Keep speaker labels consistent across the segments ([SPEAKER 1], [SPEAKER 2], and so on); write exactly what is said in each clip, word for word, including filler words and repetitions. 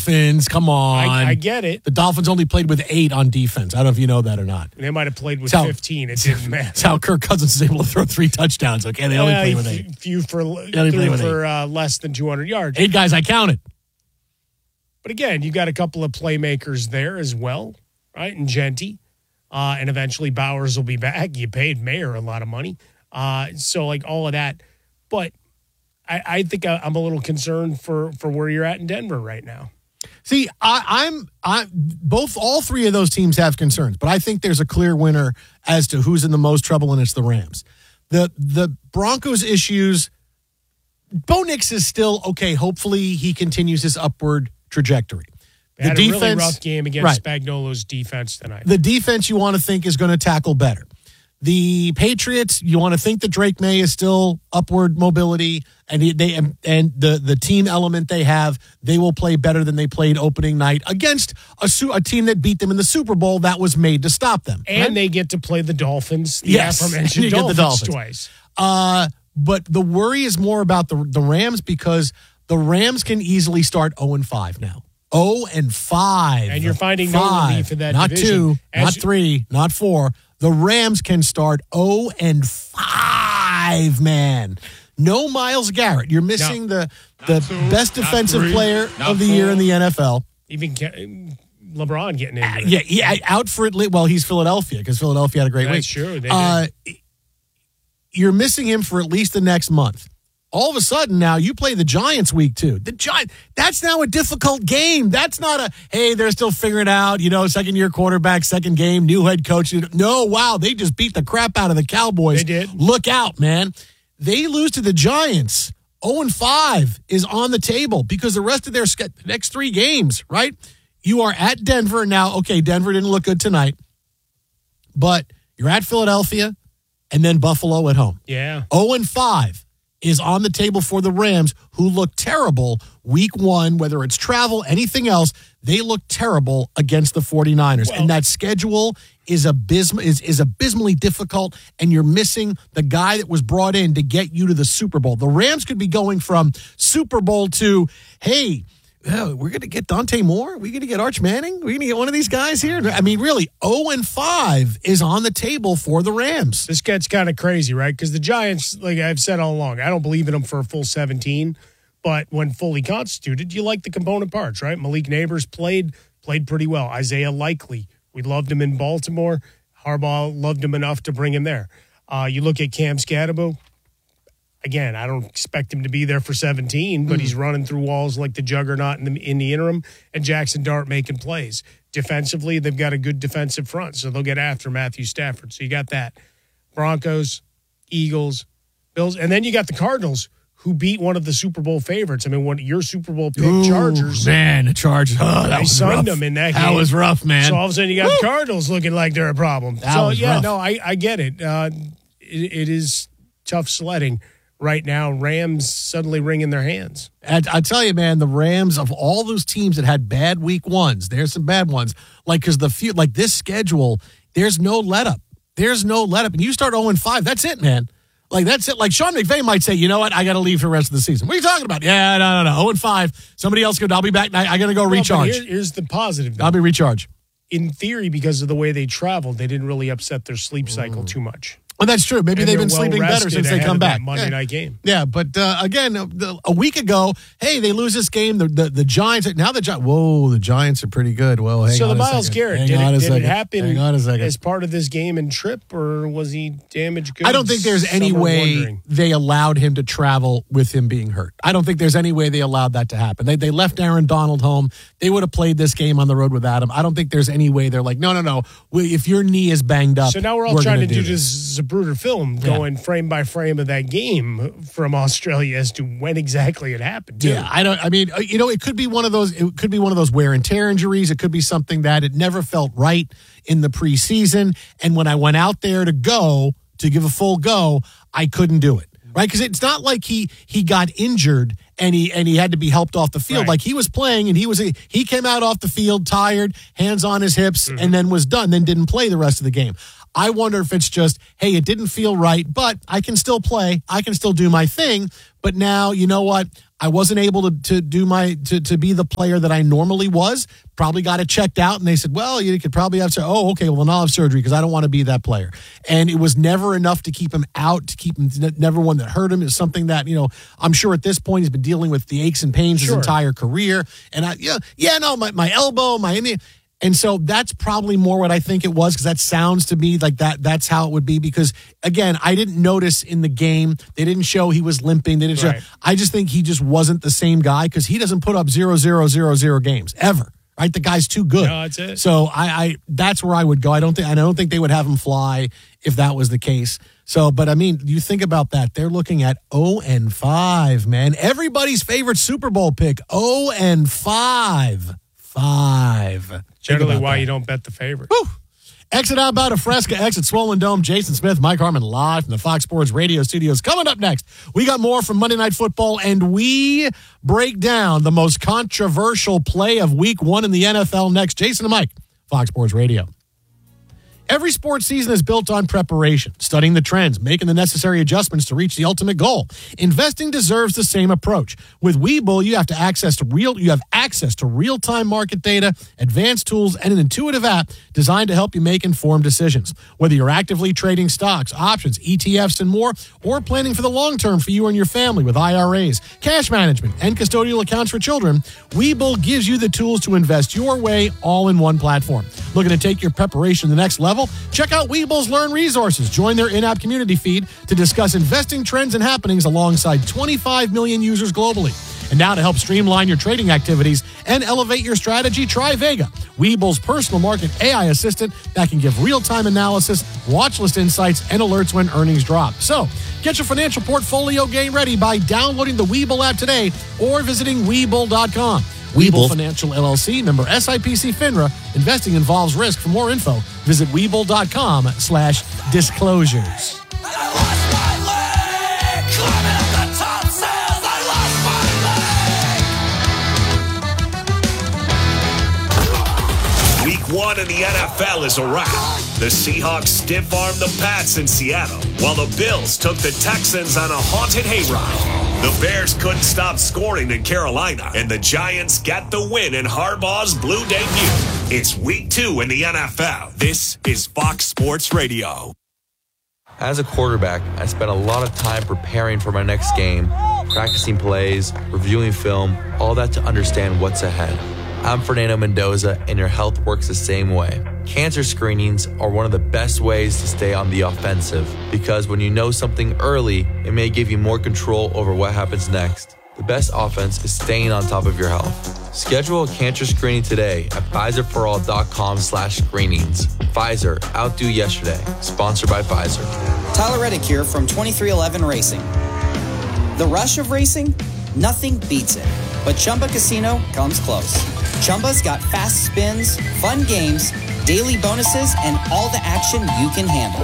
[SPEAKER 1] Dolphins. Come on.
[SPEAKER 2] I, I get it.
[SPEAKER 1] The Dolphins only played with eight on defense. I don't know if you know that or not.
[SPEAKER 2] They might have played with
[SPEAKER 1] how,
[SPEAKER 2] fifteen. It didn't matter.
[SPEAKER 1] That's how Kirk Cousins is able to throw three touchdowns. Okay, they only
[SPEAKER 2] uh,
[SPEAKER 1] play with eight.
[SPEAKER 2] Few for, few for uh, less than two hundred yards.
[SPEAKER 1] Eight guys, I counted.
[SPEAKER 2] But again, you got a couple of playmakers there as well, right? And Genty. Uh, and eventually Bowers will be back. You paid Mayer a lot of money. Uh, so, like, all of that. But I, I think I, I'm a little concerned for, for where you're at in Denver right now.
[SPEAKER 1] See, I, I'm I both all three of those teams have concerns, but I think there's a clear winner as to who's in the most trouble, and it's the Rams. The the Broncos issues, Bo Nix is still okay. Hopefully he continues his upward trajectory.
[SPEAKER 2] They the had
[SPEAKER 1] defense,
[SPEAKER 2] a really rough game against
[SPEAKER 1] right.
[SPEAKER 2] Spagnuolo's defense tonight.
[SPEAKER 1] The defense you want to think is going to tackle better. The Patriots, you want to think that Drake May is still upward mobility, and he, they and, and the the team element they have, they will play better than they played opening night against a, a team that beat them in the Super Bowl that was made to stop them.
[SPEAKER 2] And
[SPEAKER 1] right?
[SPEAKER 2] they get to play the Dolphins, the
[SPEAKER 1] yes,
[SPEAKER 2] aforementioned
[SPEAKER 1] you
[SPEAKER 2] Dolphins,
[SPEAKER 1] get the Dolphins
[SPEAKER 2] twice.
[SPEAKER 1] Uh, but the worry is more about the the Rams because the Rams can easily start oh and five now. oh and five.
[SPEAKER 2] And you're finding
[SPEAKER 1] five,
[SPEAKER 2] no relief in that
[SPEAKER 1] not
[SPEAKER 2] division.
[SPEAKER 1] two,
[SPEAKER 2] As
[SPEAKER 1] not
[SPEAKER 2] you,
[SPEAKER 1] three, not four. The Rams can start oh and five, man. No Myles Garrett. You're missing no. the the two, best defensive three, player of the four. year in the N F L.
[SPEAKER 2] Even LeBron getting injured.
[SPEAKER 1] Uh, yeah, yeah, out for it. Well, he's Philadelphia because Philadelphia had a great
[SPEAKER 2] That's
[SPEAKER 1] week.
[SPEAKER 2] Sure, they
[SPEAKER 1] uh, you're missing him for at least the next month. All of a sudden now you play the Giants week two. The Giants, that's now a difficult game. That's not a, hey, they're still figuring it out, you know, second year quarterback, second game, new head coach. No, wow, they just beat the crap out of the Cowboys.
[SPEAKER 2] They did.
[SPEAKER 1] Look out, man. They lose to the Giants. oh and five is on the table because the rest of their next three games, right? You are at Denver now. Okay, Denver didn't look good tonight, but you're at Philadelphia and then Buffalo at home.
[SPEAKER 2] Yeah.
[SPEAKER 1] oh and five. Is on the table for the Rams, who look terrible week one, whether it's travel, anything else, they look terrible against the 49ers. Well, and that schedule is, abysm- is, is abysmally difficult, and you're missing the guy that was brought in to get you to the Super Bowl. The Rams could be going from Super Bowl to, hey, oh, we're going to get Dante Moore? We're going to get Arch Manning? We're going to get one of these guys here? I mean, really, oh and five is on the table for the Rams.
[SPEAKER 2] This gets kind of crazy, right? Because the Giants, like I've said all along, I don't believe in them for a full seventeen, but when fully constituted, you like the component parts, right? Malik Neighbors played played pretty well. Isaiah Likely, we loved him in Baltimore. Harbaugh loved him enough to bring him there. Uh, you look at Cam Scatterbo. Again, I don't expect him to be there for seventeen, but mm. he's running through walls like the juggernaut in the, in the interim, and Jackson Dart making plays. Defensively, they've got a good defensive front, so they'll get after Matthew Stafford. So you got that. Broncos, Eagles, Bills, and then you got the Cardinals, who beat one of the Super Bowl favorites. I mean, one your Super Bowl pick, Ooh, Chargers.
[SPEAKER 1] Man, the Chargers. Oh, that
[SPEAKER 2] they
[SPEAKER 1] was
[SPEAKER 2] sunned
[SPEAKER 1] rough.
[SPEAKER 2] them in that,
[SPEAKER 1] that
[SPEAKER 2] game.
[SPEAKER 1] That was rough, man.
[SPEAKER 2] So all of a sudden you got Woo! Cardinals looking like they're a problem.
[SPEAKER 1] That
[SPEAKER 2] so,
[SPEAKER 1] was
[SPEAKER 2] yeah,
[SPEAKER 1] rough.
[SPEAKER 2] no, I, I get it. Uh, it. It is tough sledding. Right now, Rams suddenly wringing their hands.
[SPEAKER 1] And I tell you, man, the Rams, of all those teams that had bad week ones, there's some bad ones. Like, because the few, like this schedule, there's no let up. There's no let up. And you start oh and five, that's it, man. Like, that's it. Like, Sean McVay might say, you know what, I got to leave for the rest of the season. What are you talking about? Yeah, no, no, no. oh and five. Somebody else could, I'll be back. I, I got to go well, recharge.
[SPEAKER 2] Here, here's the positive, though.
[SPEAKER 1] I'll be recharged.
[SPEAKER 2] In theory, because of the way they traveled, they didn't really upset their sleep cycle mm. too much.
[SPEAKER 1] Well, that's true. Maybe
[SPEAKER 2] and
[SPEAKER 1] they've been
[SPEAKER 2] well
[SPEAKER 1] sleeping better since they come back.
[SPEAKER 2] Monday
[SPEAKER 1] yeah.
[SPEAKER 2] night game.
[SPEAKER 1] Yeah, but uh, again, the, a week ago, hey, they lose this game. The the, the Giants, now the Giants, whoa, the Giants are pretty good. Well, hang
[SPEAKER 2] so
[SPEAKER 1] on
[SPEAKER 2] the
[SPEAKER 1] a
[SPEAKER 2] Myles
[SPEAKER 1] second.
[SPEAKER 2] Garrett,
[SPEAKER 1] hang
[SPEAKER 2] did,
[SPEAKER 1] on
[SPEAKER 2] it,
[SPEAKER 1] a
[SPEAKER 2] did
[SPEAKER 1] second.
[SPEAKER 2] it happen
[SPEAKER 1] hang on a second.
[SPEAKER 2] as part of this game and trip, or was he damaged goods?
[SPEAKER 1] I don't think there's any
[SPEAKER 2] Some
[SPEAKER 1] way they allowed him to travel with him being hurt. I don't think there's any way they allowed that to happen. They they left Aaron Donald home. They would have played this game on the road without him. I don't think there's any way they're like, no, no, no. We, if your knee is banged up,
[SPEAKER 2] so now we're all
[SPEAKER 1] we're
[SPEAKER 2] trying to
[SPEAKER 1] do
[SPEAKER 2] do
[SPEAKER 1] this,
[SPEAKER 2] this Zapruder film,
[SPEAKER 1] yeah.
[SPEAKER 2] going frame by frame of that game from Australia as to when exactly it happened. Too.
[SPEAKER 1] Yeah, I don't. I mean, you know, it could be one of those. It could be one of those wear and tear injuries. It could be something that it never felt right in the preseason. And when I went out there to go to give a full go, I couldn't do it. Right, because it's not like he he got injured and he and he had to be helped off the field.
[SPEAKER 2] Right.
[SPEAKER 1] Like he was playing and he was he came out off the field tired, hands on his hips, mm-hmm. and then was done. Then didn't play the rest of the game. I wonder if it's just, hey, it didn't feel right, but I can still play. I can still do my thing. But now, you know what? I wasn't able to to do my to to be the player that I normally was. Probably got it checked out, and they said, "Well, you could probably have." Oh, okay. Well, then I'll have surgery because I don't want to be that player. And it was never enough to keep him out. To keep him, never one that hurt him. Is something that you know. I'm sure at this point he's been dealing with the aches and pains
[SPEAKER 2] Sure.
[SPEAKER 1] his entire career. And I, yeah, yeah, no, my my elbow, my. And so that's probably more what I think it was, because that sounds to me like that. That's how it would be. Because again, I didn't notice in the game, they didn't show he was limping. They didn't
[SPEAKER 2] Right.
[SPEAKER 1] show. I just think he just wasn't the same guy, because he doesn't put up zero, zero, zero, zero games ever. Right? The guy's too good.
[SPEAKER 2] No, that's it.
[SPEAKER 1] So I, I, that's where I would go. I don't think, I don't think they would have him fly if that was the case. So, but I mean, you think about that. They're looking at oh and five, man. Everybody's favorite Super Bowl pick, oh and five. Five.
[SPEAKER 2] Generally why that. You don't bet the favorite.
[SPEAKER 1] Whew. Exit Outbound of Fresca, exit Swollen Dome. Jason Smith, Mike Harmon live from the Fox Sports Radio studios. Coming up next, we got more from Monday Night Football, and we break down the most controversial play of week one in the N F L next. Jason and Mike, Fox Sports Radio. Every sports season is built on preparation, studying the trends, making the necessary adjustments to reach the ultimate goal. Investing deserves the same approach. With Webull, you have to access to real you have access to real-time market data, advanced tools, and an intuitive app designed to help you make informed decisions. Whether you're actively trading stocks, options, E T Fs, and more, or planning for the long term for you and your family with I R As, cash management, and custodial accounts for children, Webull gives you the tools to invest your way all in one platform. Looking to take your preparation to the next level? Check out Webull's Learn Resources. Join their in-app community feed to discuss investing trends and happenings alongside twenty-five million users globally. And now to help streamline your trading activities and elevate your strategy, try Vega, Webull's personal market A I assistant that can give real-time analysis, watch list insights, and alerts when earnings drop. So, get your financial portfolio game ready by downloading the Webull app today or visiting Webull dot com. Webull Financial L L C, member S I P C FINRA. Investing involves risk. For more info, visit Webull dot com slash disclosures.
[SPEAKER 3] I lost my leg! Climbing up the top stairs, I lost my leg!
[SPEAKER 4] Week one in the N F L is a wrap. The Seahawks stiff-armed the Pats in Seattle, while the Bills took the Texans on a haunted hayride. The Bears couldn't stop scoring in Carolina, and the Giants got the win in Harbaugh's blue debut. It's week two in the N F L. This is Fox Sports Radio.
[SPEAKER 5] As a quarterback, I spent a lot of time preparing for my next game, practicing plays, reviewing film, all that to understand what's ahead. I'm Fernando Mendoza, and your health works the same way. Cancer screenings are one of the best ways to stay on the offensive, because when you know something early, it may give you more control over what happens next. The best offense is staying on top of your health. Schedule a cancer screening today at Pfizer for all dot com slash screenings. Pfizer, outdo yesterday. Sponsored by Pfizer.
[SPEAKER 6] Tyler Reddick here from twenty-three eleven Racing. The rush of racing? Nothing beats it. But Chumba Casino comes close. Chumba's got fast spins, fun games, daily bonuses, and all the action you can handle.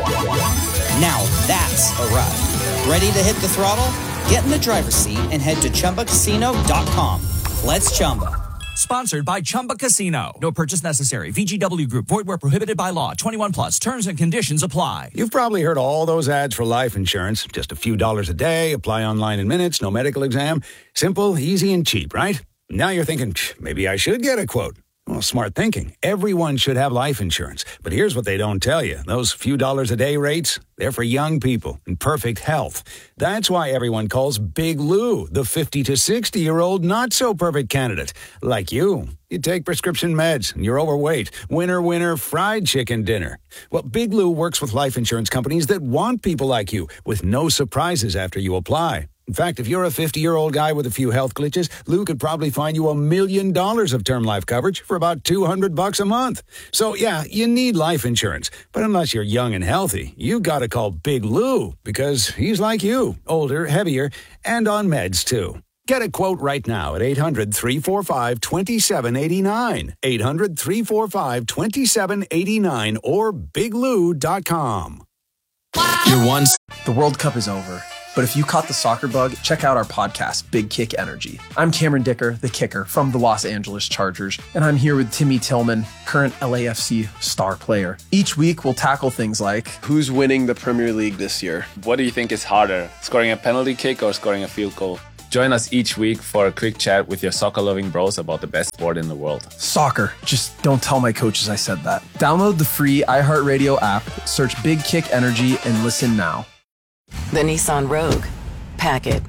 [SPEAKER 6] Now that's a ride. Ready to hit the throttle? Get in the driver's seat and head to Chumba Casino dot com. Let's Chumba.
[SPEAKER 7] Sponsored by Chumba Casino. No purchase necessary. V G W Group. Void where prohibited by law. twenty-one plus. Terms and conditions apply.
[SPEAKER 8] You've probably heard all those ads for life insurance. Just a few dollars a day. Apply online in minutes. No medical exam. Simple, easy, and cheap, right? Now you're thinking, maybe I should get a quote. Well, smart thinking. Everyone should have life insurance. But here's what they don't tell you. Those few dollars a day rates, they're for young people in perfect health. That's why everyone calls Big Lou the fifty to sixty-year-old not-so-perfect candidate. Like you. You take prescription meds, and you're overweight. Winner, winner, fried chicken dinner. Well, Big Lou works with life insurance companies that want people like you, with no surprises after you apply. In fact, if you're a fifty-year-old guy with a few health glitches, Lou could probably find you a million dollars of term life coverage for about two hundred bucks a month. So, yeah, you need life insurance. But unless you're young and healthy, you got to call Big Lou, because he's like you, older, heavier, and on meds, too. Get a quote right now at eight hundred, three four five, two seven eight nine, eight hundred, three four five, two seven eight nine, or big lou dot com.
[SPEAKER 9] You're one. The World Cup is over. But if you caught the soccer bug, check out our podcast, Big Kick Energy. I'm Cameron Dicker, the kicker from the Los Angeles Chargers, and I'm here with Timmy Tillman, current L A F C star player. Each week, we'll tackle things like,
[SPEAKER 10] who's winning the Premier League this year? What do you think is harder, scoring a penalty kick or scoring a field goal? Join us each week for a quick chat with your soccer-loving bros about the best sport in the world.
[SPEAKER 9] Soccer. Just don't tell my coaches I said that. Download the free iHeartRadio app, search Big Kick Energy, and listen now.
[SPEAKER 11] The Nissan Rogue. Pack it.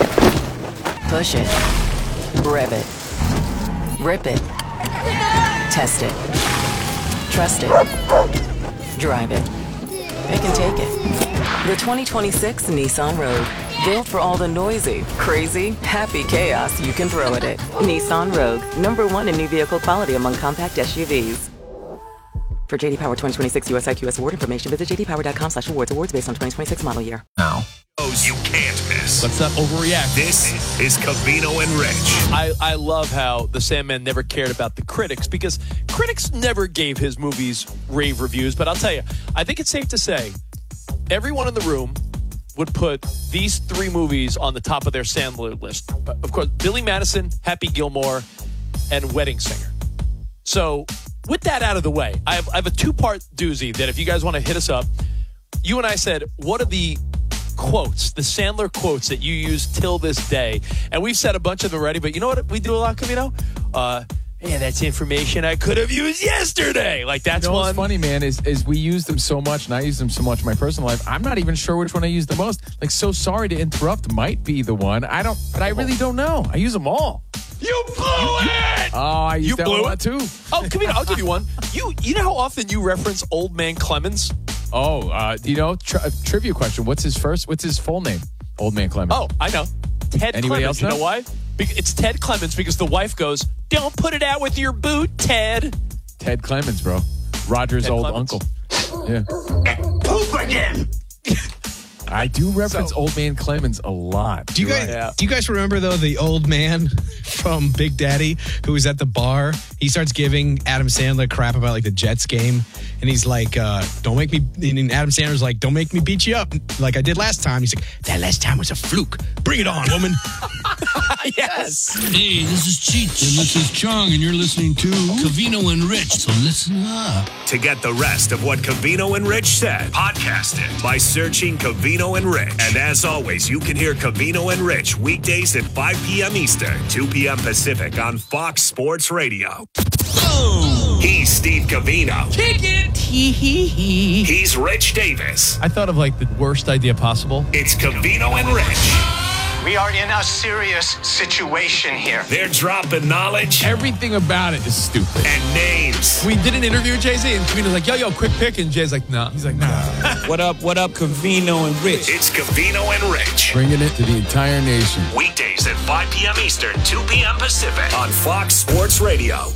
[SPEAKER 11] Push it. Rev it. Rip it. Test it. Trust it. Drive it. It can take it. The twenty twenty-six Nissan Rogue. Built for all the noisy, crazy, happy chaos you can throw at it. Nissan Rogue. Number one in new vehicle quality among compact S U Vs. For J D Power twenty twenty-six U S I Q S award information, visit j d power dot com slash awards. Awards based on twenty twenty-six model year.
[SPEAKER 9] Now.
[SPEAKER 4] You can't miss.
[SPEAKER 12] Let's not overreact.
[SPEAKER 4] This is Covino and Rich.
[SPEAKER 12] I, I love how the Sandman never cared about the critics because critics never gave his movies rave reviews. But I'll tell you, I think it's safe to say everyone in the room would put these three movies on the top of their Sandler list. Of course, Billy Madison, Happy Gilmore, and Wedding Singer. So with that out of the way, I have, I have a two-part doozy that if you guys want to hit us up, you and I said, what are the quotes, the Sandler quotes that you use till this day? And we've said a bunch of them already, but you know what we do a lot, Covino? Uh, yeah, that's information I could have used yesterday. Like, that's
[SPEAKER 13] you know
[SPEAKER 12] one.
[SPEAKER 13] What's funny, man, is, is we use them so much, and I use them so much in my personal life, I'm not even sure which one I use the most. Like, so sorry to interrupt might be the one. I don't, but I really don't know. I use them all.
[SPEAKER 12] You blew it!
[SPEAKER 13] Oh, I use
[SPEAKER 12] you
[SPEAKER 13] that
[SPEAKER 12] blew
[SPEAKER 13] one
[SPEAKER 12] it
[SPEAKER 13] too.
[SPEAKER 12] Oh, Covino, I'll give you one. You you know how often you reference Old Man Clemens?
[SPEAKER 13] Oh, uh, do you know, tri- trivia question, what's his first, what's his full name? Old Man Clemens.
[SPEAKER 12] Oh, I know. Ted
[SPEAKER 13] Anybody
[SPEAKER 12] Clemens.
[SPEAKER 13] else
[SPEAKER 12] You
[SPEAKER 13] know?
[SPEAKER 12] know why? Be- It's Ted Clemens because the wife goes, don't put it out with your boot, Ted.
[SPEAKER 13] Ted Clemens, bro. Roger's
[SPEAKER 12] Ted
[SPEAKER 13] old
[SPEAKER 12] Clemens.
[SPEAKER 13] uncle. Yeah.
[SPEAKER 4] Poop again.
[SPEAKER 13] I do reference
[SPEAKER 12] So-
[SPEAKER 13] Old Man Clemens a lot.
[SPEAKER 14] Do you
[SPEAKER 13] You're
[SPEAKER 14] guys
[SPEAKER 13] right.
[SPEAKER 12] Yeah.
[SPEAKER 14] do you guys remember though the old man from Big Daddy who was at the bar? He starts giving Adam Sandler crap about like the Jets game, and he's like, uh, "Don't make me." And Adam Sandler's like, "Don't make me beat you up like I did last time." He's like, "That last time was a fluke. Bring it on, woman."
[SPEAKER 12] Yes.
[SPEAKER 15] Hey, this is Cheech, and this is Chong, and you're listening to Covino and Rich, so listen up.
[SPEAKER 4] To get the rest of what Covino and Rich said, podcast it by searching Covino and Rich. And as always, you can hear Covino and Rich weekdays at five p.m. Eastern, two p.m. Pacific on Fox Sports Radio.
[SPEAKER 15] Oh!
[SPEAKER 4] He's Steve Covino.
[SPEAKER 12] Kick it. Hee hee hee.
[SPEAKER 4] He's Rich Davis.
[SPEAKER 12] I thought of like the worst idea possible.
[SPEAKER 4] It's Covino and Rich.
[SPEAKER 16] We are in a serious situation here.
[SPEAKER 4] They're dropping knowledge
[SPEAKER 13] Everything about it is stupid.
[SPEAKER 4] and names.
[SPEAKER 12] We did an interview with Jay-Z, and Covino's like, yo, yo, quick pick. And Jay's like, nah. He's like, nah.
[SPEAKER 15] What up, what up, Covino and Rich?
[SPEAKER 4] It's Covino and Rich.
[SPEAKER 13] Bringing it to the entire nation.
[SPEAKER 4] Weekdays at five p.m. Eastern, two p.m. Pacific on Fox Sports Radio.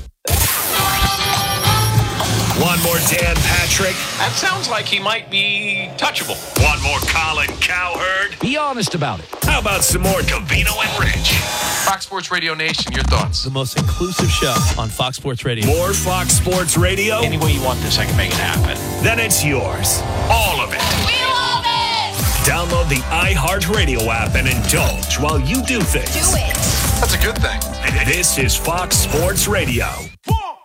[SPEAKER 4] One more Dan Patrick.
[SPEAKER 16] That sounds like he might be touchable.
[SPEAKER 4] One more Colin Cowherd.
[SPEAKER 15] Be honest about it.
[SPEAKER 4] How about some more Covino and Rich?
[SPEAKER 17] Fox Sports Radio Nation, your thoughts?
[SPEAKER 12] The most inclusive show on Fox Sports Radio.
[SPEAKER 4] More Fox Sports Radio?
[SPEAKER 16] Any way you want this, I can make it happen.
[SPEAKER 4] Then it's yours. All of it.
[SPEAKER 3] We love it!
[SPEAKER 4] Download the iHeartRadio app and indulge while you do things.
[SPEAKER 3] Do it!
[SPEAKER 17] That's a good thing.
[SPEAKER 4] This is Fox Sports Radio.
[SPEAKER 12] One,